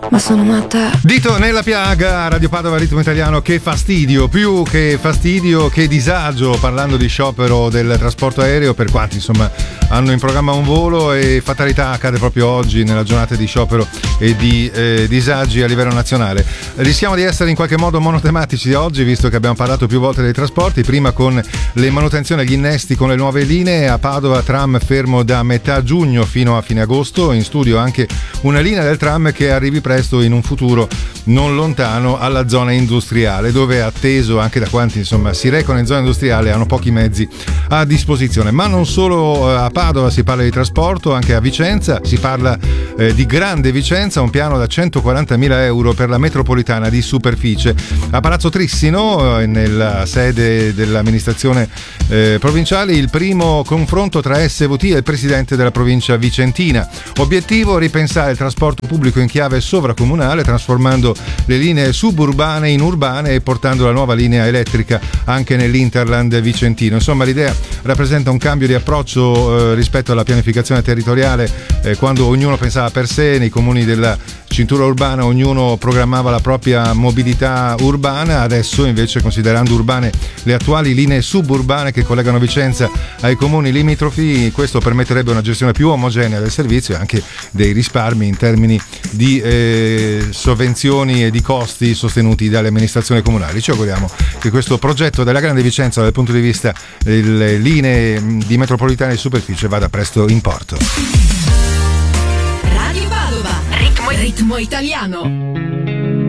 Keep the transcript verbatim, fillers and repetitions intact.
ma sono matta. Dito nella piaga, Radio Padova, ritmo italiano. Che fastidio, più che fastidio, che disagio, parlando di sciopero del trasporto aereo per quanti insomma hanno in programma un volo, e fatalità accade proprio oggi nella giornata di sciopero e di eh, disagi a livello nazionale. Rischiamo di essere in qualche modo monotematici oggi, visto che abbiamo parlato più volte dei trasporti, prima con le manutenzioni agli innesti con le nuove linee. A Padova tram fermo da metà giugno fino a fine agosto, in studio anche una linea del tram che arrivi presto in un futuro non lontano alla zona industriale, dove è atteso anche da quanti insomma si recano in zona industriale, hanno pochi mezzi a disposizione. Ma non solo a Padova si parla di trasporto, anche a Vicenza si parla eh, di Grande Vicenza, un piano da centoquarantamila euro per la metropolitana di superficie. A Palazzo Trissino, eh, nella sede dell'amministrazione eh, provinciale, il primo confronto tra S V T e il presidente della provincia vicentina. Obiettivo: ripensare il trasporto pubblico in chiave sovracomunale, trasformando le linee suburbane in urbane e portando la nuova linea elettrica anche nell'Interland vicentino. Insomma, l'idea rappresenta un cambio di approccio eh, rispetto alla pianificazione territoriale, eh, quando ognuno pensava per sé. Nei comuni della cintura urbana ognuno programmava la propria mobilità urbana. Adesso invece, considerando urbane le attuali linee suburbane che collegano Vicenza ai comuni limitrofi, questo permetterebbe una gestione più omogenea del servizio e anche dei risparmi in termini di eh, sovvenzioni e di costi sostenuti dalle amministrazioni comunali. Ci auguriamo che questo progetto della Grande Vicenza dal punto di vista delle linee di metropolitane di superficie vada presto in porto. Radio Padova, ritmo, ritmo italiano.